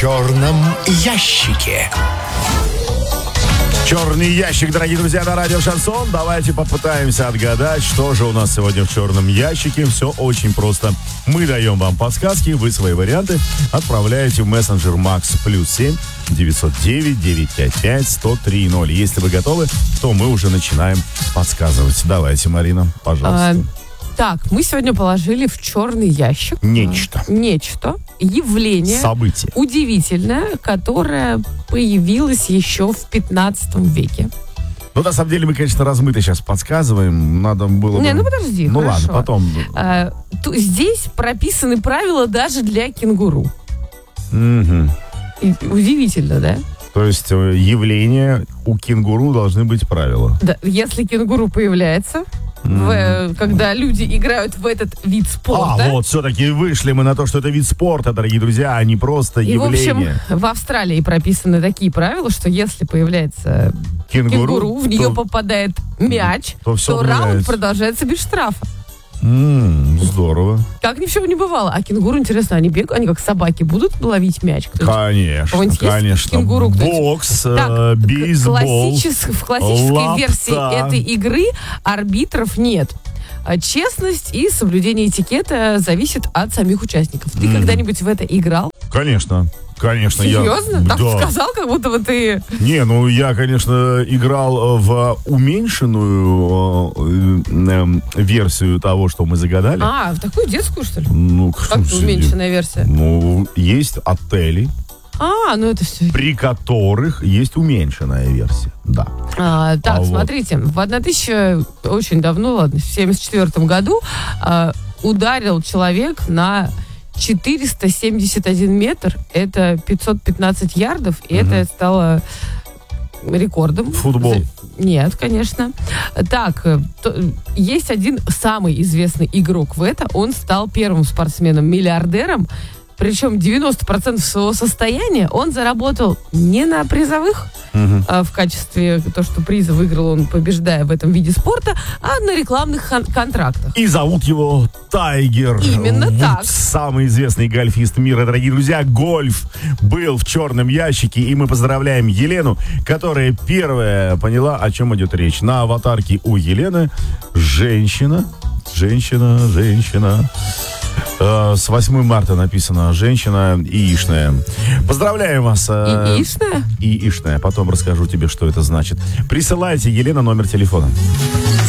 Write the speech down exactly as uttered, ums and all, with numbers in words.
черном ящике. Черный ящик, дорогие друзья, на радио Шансон. Давайте попытаемся отгадать, что же у нас сегодня в черном ящике. Все очень просто. Мы даем вам подсказки, вы свои варианты отправляете в мессенджер Макс плюс семь девятьсот девять девятьсот пятьдесят пять сто три ноль. Если вы готовы, то мы уже начинаем подсказывать. Давайте, Марина, пожалуйста. А, так, мы сегодня положили в черный ящик Нечто. Нечто, явление, событие удивительное, которое появилось еще в пятнадцатом веке. Ну, на самом деле, мы, конечно, размыто сейчас подсказываем. Надо было бы... Не, ну подожди, Ну хорошо. ладно, потом. А, то, здесь прописаны правила даже для кенгуру. Угу. И, удивительно, да? То есть э, явление у кенгуру должны быть правила. Да, если кенгуру появляется, Mm. в, когда люди играют в этот вид спорта. А, вот, все-таки вышли мы на то, что это вид спорта, дорогие друзья, а не просто И, явление. в общем, в Австралии прописаны такие правила, что если появляется Кенгуру, кенгуру, в нее то- попадает мяч, то то, всё раунд меняется. продолжается без штрафа. М, здорово. Как ни в чем не бывало. А кенгуру, интересно, они бегают, они как собаки будут ловить мяч? Кто-нибудь? Конечно, Кого-нибудь есть конечно. кенгуру кто-нибудь? Бокс, э, Так, бейсбол. классичес- в классической лапта. версии этой игры арбитров нет. А честность и соблюдение этикета зависит от самих участников. Ты Мгм. когда-нибудь в это играл? Конечно, конечно. Серьезно? Я, Так да. сказал, как будто бы ты... Не, ну я, конечно, играл в уменьшенную э, э, версию того, что мы загадали. А, в такую детскую, что ли? Ну, Как это уменьшенная версия? Ну, есть отели, А, ну это все. при которых есть уменьшенная версия. Да. А, так, А вот. смотрите, в тысяча очень давно, ладно, в семьдесят четвёртом году а, ударил человек на четыреста семьдесят один метр, это пятьсот пятнадцать ярдов, и Мгм. это стало рекордом. Футбол. За- Нет, конечно. Так, э, то- есть один самый известный игрок в это, он стал первым спортсменом-миллиардером, причем девяносто процентов своего состояния он заработал не на призовых, Мгм. а, в качестве то, что призы выиграл он, побеждая в этом виде спорта, а на рекламных хон- контрактах. И зовут его Тайгер Именно Вудс, так. самый известный гольфист мира. Дорогие друзья, гольф был в черном ящике, и мы поздравляем Елену, которая первая поняла, о чем идет речь. На аватарке у Елены женщина, женщина, женщина. Э, С восьмого марта написано «Женщина яичная». Поздравляем вас. э, Яичная? Яичная. Потом расскажу тебе, что это значит. Присылайте, Елена, номер телефона.